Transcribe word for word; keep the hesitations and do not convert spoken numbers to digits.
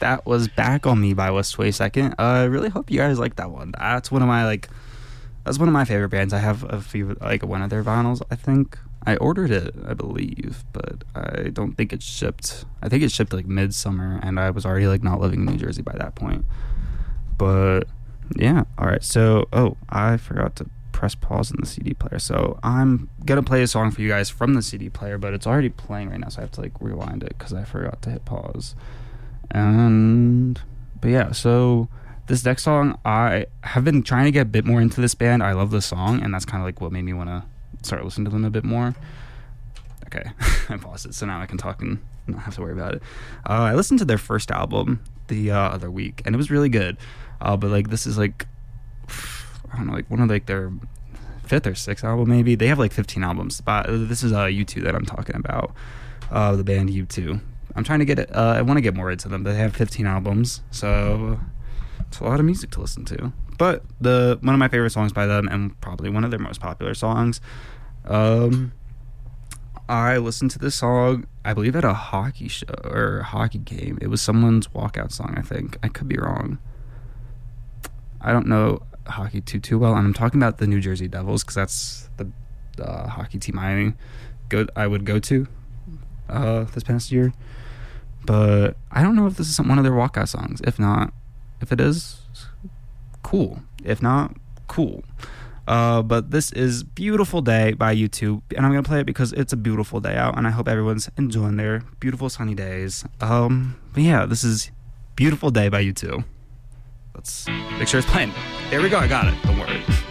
that was Back on Me by West twenty-second. Uh, I really hope you guys like that one. That's one of my like that's one of my favorite bands. I have a few, like one of their vinyls, I think. I ordered it, I believe, but I don't think it's shipped. I think it shipped like midsummer, and I was already like not living in New Jersey by that point. But yeah, all right. So, oh, I forgot to press pause in the C D player. So I'm gonna play a song for you guys from the C D player, but it's already playing right now, so I have to like rewind it because I forgot to hit pause. And but yeah, so this next song, I have been trying to get a bit more into this band. I love this song, and that's kind of like what made me want to start listening to them a bit more. Okay, I paused it, so now I can talk and not have to worry about it. Uh, I listened to their first album the uh, other week, and it was really good. Uh, but like this is like I don't know, like one of like their fifth or sixth album maybe. They have like fifteen albums. But this is uh, U two that I'm talking about. Uh, the band U two. I'm trying to get it. Uh, I want to get more into them. They have fifteen albums, so it's a lot of music to listen to. But the one of my favorite songs by them, and probably one of their most popular songs. Um, I listened to this song, I believe, at a hockey show or a hockey game. It was someone's walkout song, I think. I could be wrong. I don't know hockey too too well, and I'm talking about the New Jersey Devils because that's the uh, hockey team I go I would go to uh, this past year. But I don't know if this is one of their walkout songs. If not, if it is, cool. If not, cool. Uh, but this is Beautiful Day by U two, and I'm going to play it because it's a beautiful day out, and I hope everyone's enjoying their beautiful sunny days. Um, but yeah, this is Beautiful Day by U two. Let's make sure it's playing. There we go, I got it. Don't worry.